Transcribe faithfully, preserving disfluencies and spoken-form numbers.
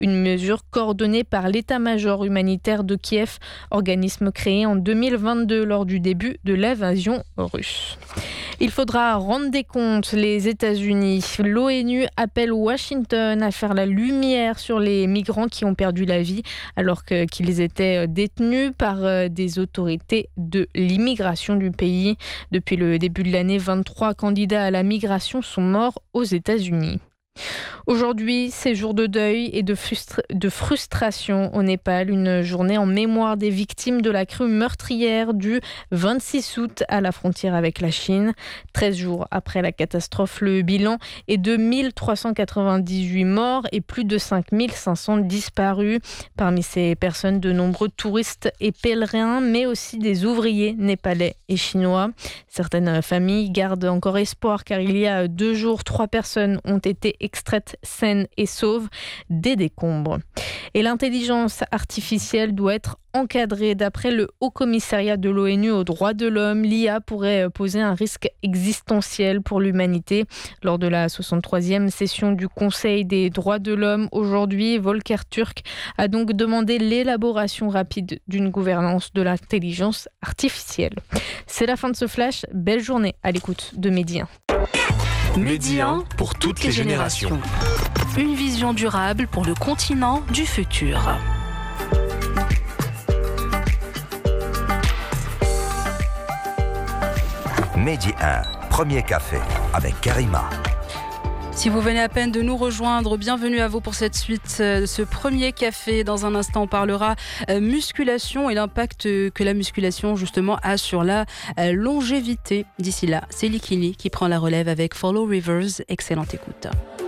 Une mesure coordonnée par l'état-major humanitaire de Kiev, organisme créé en deux mille vingt-deux lors du début de l'invasion russe. Il faudra rendre des comptes. Les États-Unis, l'ONU appelle Washington à faire la lumière sur les migrants qui ont perdu la vie alors que, qu'ils étaient détenus par des autorités de l'immigration du pays. Depuis le début de l'année, vingt-trois candidats à la migration sont morts aux États-Unis. Aujourd'hui, c'est jour de deuil et de, frustra- de frustration au Népal, une journée en mémoire des victimes de la crue meurtrière du vingt-six août à la frontière avec la Chine. treize jours après la catastrophe, le bilan est de mille trois cent quatre-vingt-dix-huit morts et plus de cinq mille cinq cents disparus. Parmi ces personnes, de nombreux touristes et pèlerins, mais aussi des ouvriers népalais et chinois. Certaines familles gardent encore espoir car il y a deux jours, trois personnes ont été extraites saines et sauves des décombres. Et l'intelligence artificielle doit être encadrée. D'après le Haut Commissariat de l'ONU aux droits de l'homme, l'I A pourrait poser un risque existentiel pour l'humanité. Lors de la soixante-troisième session du Conseil des droits de l'homme, aujourd'hui, Volker Turk a donc demandé l'élaboration rapide d'une gouvernance de l'intelligence artificielle. C'est la fin de ce flash. Belle journée à l'écoute de Medi un. Medi un pour toutes les générations. Une vision durable pour le continent du futur. Medi un, premier café avec Karima. Si vous venez à peine de nous rejoindre, bienvenue à vous pour cette suite de ce premier café. Dans un instant, on parlera musculation et l'impact que la musculation justement a sur la longévité. D'ici là, c'est Likini qui prend la relève avec Follow Rivers. Excellente écoute.